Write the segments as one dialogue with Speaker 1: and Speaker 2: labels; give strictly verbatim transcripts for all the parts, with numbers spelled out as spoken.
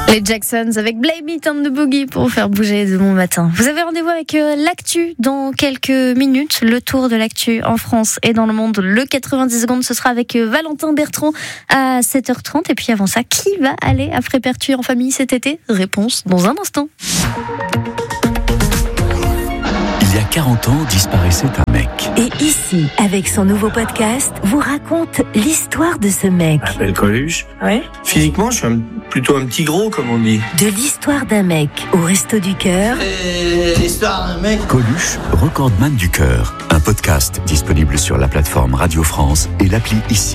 Speaker 1: Les Jacksons avec Blame It on the Boogie pour vous faire bouger de bon matin. Vous avez rendez-vous avec euh, l'actu dans quelques minutes. Le tour de l'actu en France et dans le monde. Le quatre-vingt-dix secondes, ce sera avec euh, Valentin Bertrand à sept heures trente. Et puis avant ça, qui va aller à Frépertuis en famille cet été ? Réponse dans un instant.
Speaker 2: Il y a quarante ans, disparaissait un mec.
Speaker 3: Et ici, avec son nouveau podcast, vous raconte l'histoire de ce mec.
Speaker 4: Je m'appelle Coluche.
Speaker 3: Ouais.
Speaker 4: Physiquement, je suis un, plutôt un petit gros, comme on dit.
Speaker 3: De l'histoire d'un mec au Resto du Cœur.
Speaker 4: Et l'histoire d'un mec.
Speaker 2: Coluche, recordman du cœur. Un podcast disponible sur la plateforme Radio France et l'appli Ici.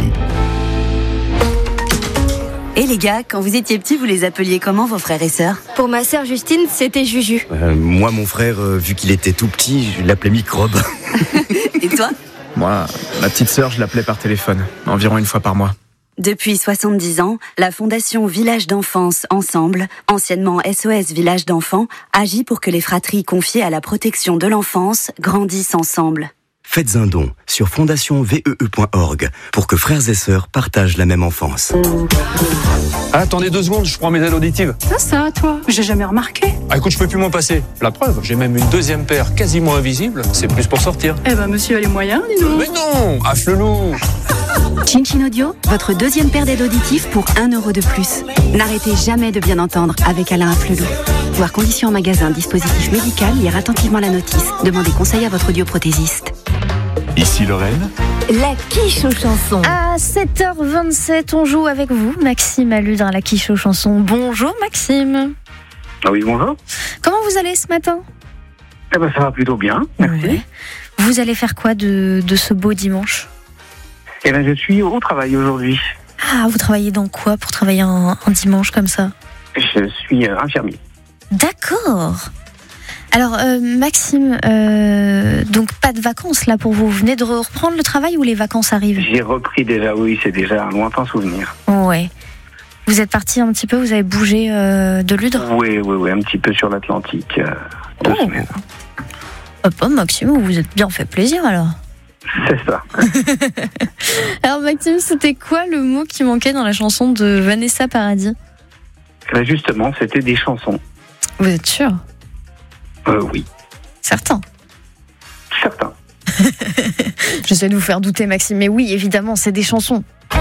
Speaker 5: Et les gars, quand vous étiez petits, vous les appeliez comment, vos frères et sœurs ?
Speaker 6: Pour ma sœur Justine, c'était Juju.
Speaker 7: Euh, moi, mon frère, euh, vu qu'il était tout petit, je l'appelais Microbe.
Speaker 5: Et toi ?
Speaker 8: Moi, ma petite sœur, je l'appelais par téléphone, environ une fois par mois.
Speaker 5: Depuis soixante-dix ans, la Fondation Village d'Enfance Ensemble, anciennement S O S Village d'Enfants, agit pour que les fratries confiées à la protection de l'enfance grandissent ensemble.
Speaker 7: Faites un don sur fondation V E E point org pour que frères et sœurs partagent la même enfance.
Speaker 9: Ah, attendez deux secondes, je prends mes aides auditives.
Speaker 10: Ça, ça, toi, j'ai jamais remarqué.
Speaker 9: Ah, écoute, je peux plus m'en passer. La preuve, j'ai même une deuxième paire quasiment invisible. C'est plus pour sortir.
Speaker 10: Eh ben, monsieur a les moyens, dis donc.
Speaker 9: Mais non, afflelou.
Speaker 5: Chin Chin Audio, votre deuxième paire d'aides auditives pour un euro de plus. N'arrêtez jamais de bien entendre avec Alain Afflelou. Voir conditions en magasin, dispositif médical, lire attentivement la notice. Demandez conseil à votre audioprothésiste.
Speaker 2: Ici Lorraine.
Speaker 3: La quiche aux chansons.
Speaker 1: À sept heures vingt-sept, on joue avec vous, Maxime Aludre à la quiche aux chansons. Bonjour Maxime.
Speaker 11: Ah oui, bonjour.
Speaker 1: Comment vous allez ce matin ?
Speaker 11: Eh ben, ça va plutôt bien, merci.
Speaker 1: Ouais. Vous allez faire quoi de, de ce beau dimanche ?
Speaker 11: Eh ben, je suis au travail aujourd'hui.
Speaker 1: Ah, vous travaillez dans quoi pour travailler un, un dimanche comme ça ?
Speaker 11: Je suis euh, infirmier.
Speaker 1: D'accord. Alors euh, Maxime, euh, donc pas de vacances là pour vous. Vous venez de reprendre le travail ou les vacances arrivent ?
Speaker 11: J'ai repris déjà, oui, c'est déjà un lointain souvenir.
Speaker 1: Ouais. Vous êtes parti un petit peu, vous avez bougé euh, de Ludre ?
Speaker 11: Oui, oui, oui, un petit peu sur l'Atlantique. Euh, deux
Speaker 1: oh.
Speaker 11: semaines.
Speaker 1: Hop, Maxime, vous vous êtes bien fait plaisir alors.
Speaker 11: C'est ça.
Speaker 1: Alors Maxime, c'était quoi le mot qui manquait dans la chanson de Vanessa Paradis ?
Speaker 11: Ben justement, c'était des chansons.
Speaker 1: Vous êtes sûr ?
Speaker 11: Euh, oui.
Speaker 1: Certain.
Speaker 11: Certain.
Speaker 1: J'essaie de vous faire douter, Maxime, mais oui, évidemment, c'est des chansons.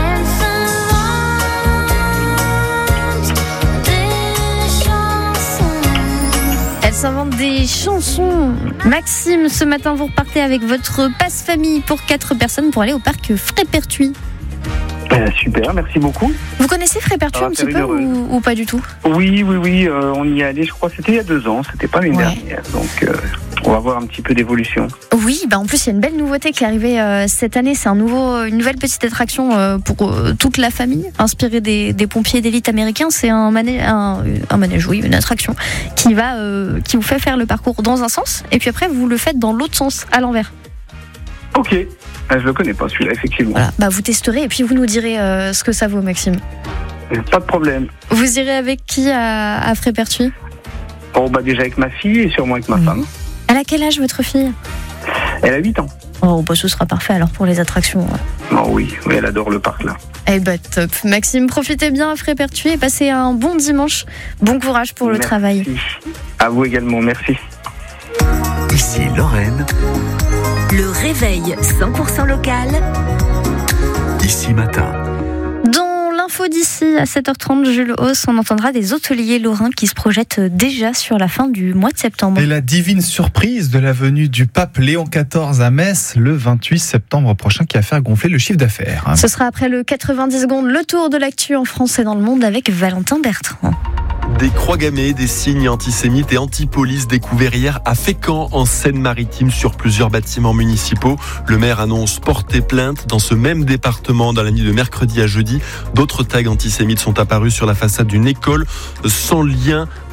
Speaker 1: Elle s'invente des chansons. Maxime, ce matin, vous repartez avec votre passe-famille pour quatre personnes pour aller au parc Frépertuis.
Speaker 11: Euh, super, merci beaucoup.
Speaker 1: Vous connaissez Frépertuis un petit peu ou, ou pas du tout ?
Speaker 11: Oui, oui, oui, euh, on y est allé, je crois, c'était il y a deux ans, c'était pas l'année ouais. dernière, donc euh, on va voir un petit peu d'évolution.
Speaker 1: Oui, bah en plus il y a une belle nouveauté qui est arrivée euh, cette année, c'est un nouveau, une nouvelle petite attraction euh, pour euh, toute la famille, inspirée des, des pompiers d'élite américains. C'est un manège, un, un manège, oui, une attraction qui va, euh, qui vous fait faire le parcours dans un sens, et puis après vous le faites dans l'autre sens, à l'envers.
Speaker 11: Ok. Ah, je le connais pas celui-là, effectivement.
Speaker 1: Voilà, bah vous testerez et puis vous nous direz euh, ce que ça vaut, Maxime.
Speaker 11: Pas de problème.
Speaker 1: Vous irez avec qui à, à Frépertuis ?
Speaker 11: Oh bah déjà avec ma fille et sûrement avec ma mmh. femme.
Speaker 1: Elle a quel âge votre fille ?
Speaker 11: Elle a huit ans.
Speaker 1: Oh bah ce sera parfait alors pour les attractions. Ouais.
Speaker 11: Oh oui, oui, elle adore le parc là.
Speaker 1: Eh bah top. Maxime, profitez bien à Frépertuis et passez un bon dimanche. Bon courage pour
Speaker 11: merci.
Speaker 1: le travail.
Speaker 11: À vous également, merci.
Speaker 2: Ici Lorraine.
Speaker 3: Le réveil cent pour cent local.
Speaker 2: Ici matin.
Speaker 1: Dans l'info d'ici, à sept heures trente, Jules Hauss, on entendra des hôteliers lorrains qui se projettent déjà sur la fin du mois de septembre.
Speaker 12: Et la divine surprise de la venue du pape Léon quatorze à Metz le vingt-huit septembre prochain qui va faire gonfler le chiffre d'affaires.
Speaker 1: Ce sera après le quatre-vingt-dix secondes, le tour de l'actu en France et dans le monde avec Valentin Bertrand.
Speaker 13: Des croix gammées, des signes antisémites et anti-police découverts hier à Fécamp, en Seine-Maritime, sur plusieurs bâtiments municipaux. Le maire annonce porter plainte. Dans ce même département, dans la nuit de mercredi à jeudi, d'autres tags antisémites sont apparus sur la façade d'une école, sans lien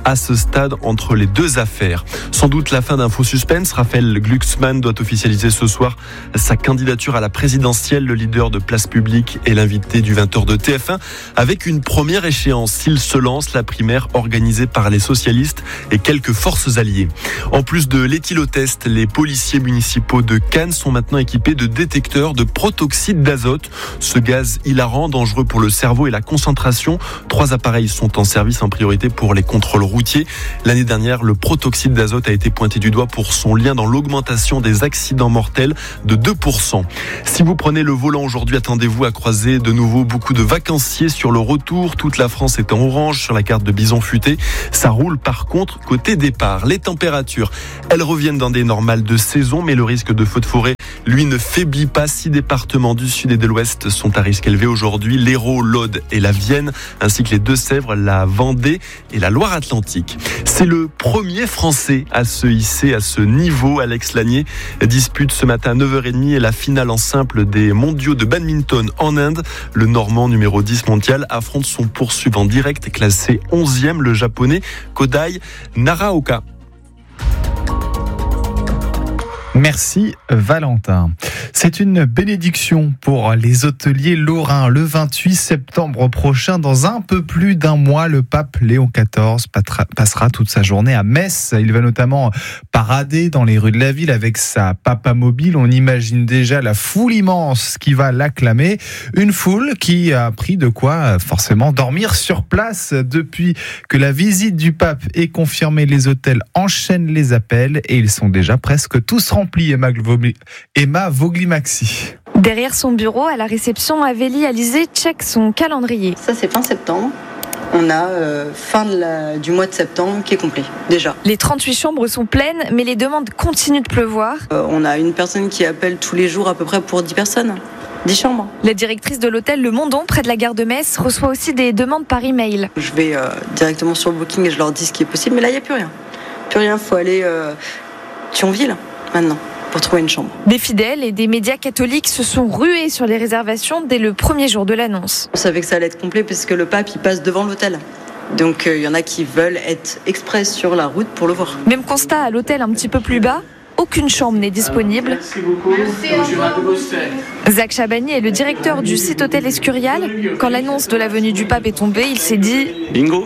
Speaker 13: à ce stade entre les deux affaires. Sans doute la fin d'un faux suspense. Raphaël Glucksmann doit officialiser ce soir sa candidature à la présidentielle. Le leader de Place Publique est l'invité du vingt heures de T F un avec une première échéance. S'il se lance, la primaire organisée par les socialistes et quelques forces alliées. En plus de l'éthylotest, les policiers municipaux de Cannes sont maintenant équipés de détecteurs de protoxyde d'azote. Ce gaz hilarant, dangereux pour le cerveau et la concentration. Trois appareils sont en service en priorité pour les contrôles routiers. L'année dernière, le protoxyde d'azote a été pointé du doigt pour son lien dans l'augmentation des accidents mortels de deux pour cent. Si vous prenez le volant aujourd'hui, attendez-vous à croiser de nouveau beaucoup de vacanciers sur le retour. Toute la France est en orange sur la carte de Bison Futé. Ça roule par contre côté départ. Les températures, elles reviennent dans des normales de saison, mais le risque de feu de forêt, lui, ne faiblit pas. Six départements du sud et de l'ouest sont à risque élevé aujourd'hui. L'Hérault, l'Aude et la Vienne, ainsi que les Deux-Sèvres, la Vendée et la Loire-Atlantique. C'est le premier Français à se hisser à ce niveau. Alex Lanier dispute ce matin à neuf heures trente la finale en simple des mondiaux de badminton en Inde. Le Normand numéro dix mondial affronte son poursuivant direct classé onzième, le Japonais Kodai Naraoka.
Speaker 12: Merci Valentin. C'est une bénédiction pour les hôteliers lorrains. Le vingt-huit septembre prochain, dans un peu plus d'un mois, le pape Léon quatorze passera toute sa journée à Metz. Il va notamment parader dans les rues de la ville avec sa papamobile. On imagine déjà la foule immense qui va l'acclamer. Une foule qui a pris de quoi forcément dormir sur place. Depuis que la visite du pape est confirmée, les hôtels enchaînent les appels et ils sont déjà presque tous remplis. Emma Vogli-Maxi.
Speaker 6: Derrière son bureau, à la réception, Avélie Alizé check son calendrier.
Speaker 14: Ça, c'est fin septembre. On a euh, fin de la, du mois de septembre qui est complet, déjà.
Speaker 6: Les trente-huit chambres sont pleines, mais les demandes continuent de pleuvoir.
Speaker 14: Euh, on a une personne qui appelle tous les jours à peu près pour dix personnes. dix chambres.
Speaker 6: La directrice de l'hôtel Le Mondon, près de la gare de Metz, reçoit aussi des demandes par email.
Speaker 14: Je vais euh, directement sur Booking et je leur dis ce qui est possible, mais là, il n'y a plus rien. Plus rien, il faut aller euh, Thionville. Maintenant, pour trouver une chambre.
Speaker 6: Des fidèles et des médias catholiques se sont rués sur les réservations dès le premier jour de l'annonce.
Speaker 14: On savait que ça allait être complet parce que le pape il passe devant l'hôtel. Donc il euh, y en a qui veulent être express sur la route pour le voir.
Speaker 6: Même constat à l'hôtel un petit peu plus bas, aucune chambre n'est disponible.
Speaker 15: Merci beaucoup.
Speaker 6: Zach Chabani est le directeur du site hôtel Escurial. Quand l'annonce de la venue du pape est tombée, il s'est dit
Speaker 15: bingo.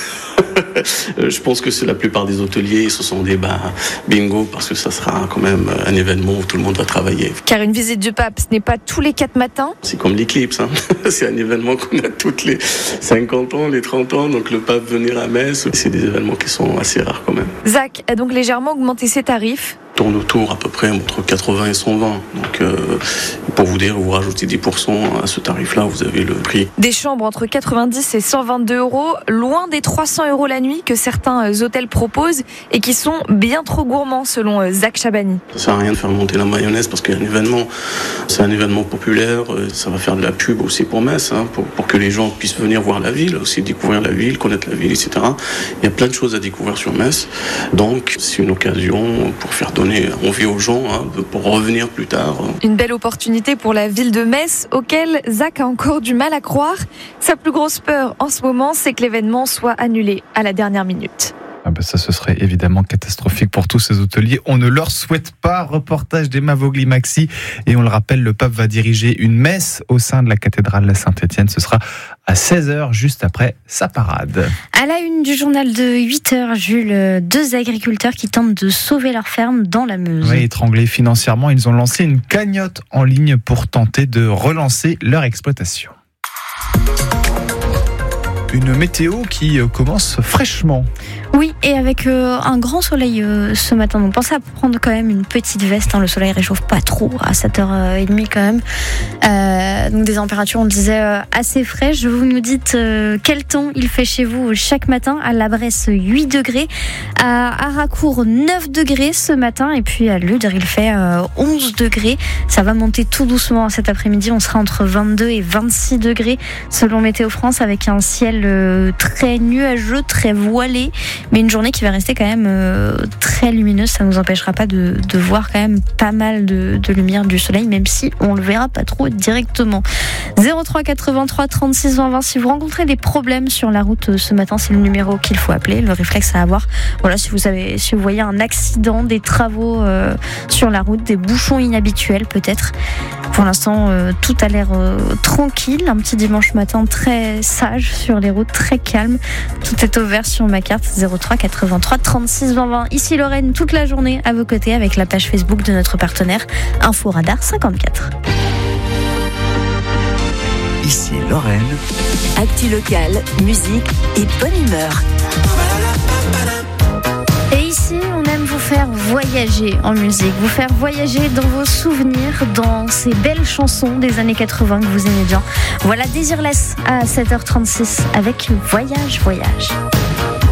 Speaker 15: Je pense que c'est la plupart des hôteliers se sont dit bah, bingo parce que ça sera quand même un événement où tout le monde va travailler.
Speaker 6: Car une visite du pape, ce n'est pas tous les quatre matins.
Speaker 15: C'est comme l'éclipse, hein. C'est un événement qu'on a toutes les cinquante ans, les trente ans, donc le pape venir à Metz, c'est des événements qui sont assez rares quand même.
Speaker 6: Zach a donc légèrement augmenté ses tarifs.
Speaker 15: Tourne autour à peu près entre quatre-vingts et cent vingt. Donc euh, pour vous dire, vous rajoutez dix pour cent à ce tarif-là, vous avez le prix.
Speaker 6: Des chambres entre quatre-vingt-dix et cent vingt-deux euros, loin des trois cents euros la nuit que certains hôtels proposent et qui sont bien trop gourmands selon Zach Chabani.
Speaker 15: Ça sert à rien de faire monter la mayonnaise parce qu'il y a un événement, c'est un événement populaire, ça va faire de la pub aussi pour Metz, hein, pour, pour que les gens puissent venir voir la ville, aussi découvrir la ville, connaître la ville, et cetera. Il y a plein de choses à découvrir sur Metz, donc c'est une occasion pour faire donner envie aux gens hein, pour revenir plus tard.
Speaker 6: Une belle opportunité pour la ville de Metz, auquel Zach a encore du mal à croire. Sa plus grosse peur en ce moment, c'est que l'événement soit annulé à la dernière minute.
Speaker 12: Ah ben ça, ce serait évidemment catastrophique pour tous ces hôteliers. On ne leur souhaite pas. Reportage d'Emma Vogli-Maxi. Et on le rappelle, le pape va diriger une messe au sein de la cathédrale de Saint-Étienne. Ce sera à seize heures, juste après sa parade.
Speaker 1: À la une du journal de huit heures, Jules, deux agriculteurs qui tentent de sauver leur ferme dans la Meuse.
Speaker 12: Oui, étranglés financièrement, ils ont lancé une cagnotte en ligne pour tenter de relancer leur exploitation. Une météo qui commence fraîchement.
Speaker 1: Oui, et avec euh, un grand soleil euh, ce matin. Donc pensez à prendre quand même une petite veste. Hein. Le soleil réchauffe pas trop à sept heures trente quand même. Euh, donc des températures, on le disait, euh, assez fraîches. Vous nous dites euh, quel temps il fait chez vous chaque matin. À La Bresse, huit degrés. À Haraucourt, neuf degrés ce matin. Et puis à Ludre, il fait euh, onze degrés. Ça va monter tout doucement cet après-midi. On sera entre vingt-deux et vingt-six degrés selon Météo France, avec un ciel ciel euh, très nuageux, très voilé, mais une journée qui va rester quand même euh, très lumineuse. Ça ne nous empêchera pas de, de voir quand même pas mal de, de lumière du soleil, même si on le verra pas trop directement. zéro trois quatre-vingt-trois trente-six vingt vingt. Si vous rencontrez des problèmes sur la route ce matin, c'est le numéro qu'il faut appeler, le réflexe à avoir. Voilà, si vous avez, si vous voyez un accident, des travaux euh, sur la route, des bouchons inhabituels peut-être. Pour l'instant, euh, tout a l'air euh, tranquille. Un petit dimanche matin très sage sur les routes, très calme. Tout est au vert sur ma carte. zéro trois quatre-vingt-trois trente-six vingt vingt. Ici Lorraine, toute la journée à vos côtés avec la page Facebook de notre partenaire Info Radar cinquante-quatre.
Speaker 2: Ici Lorraine.
Speaker 3: Actu locale, musique et bonne humeur.
Speaker 1: Et ici, on aime vous faire voyager en musique, vous faire voyager dans vos souvenirs, dans ces belles chansons des années quatre-vingts que vous aimez bien. Voilà Désirless à sept heures trente-six avec Voyage, Voyage.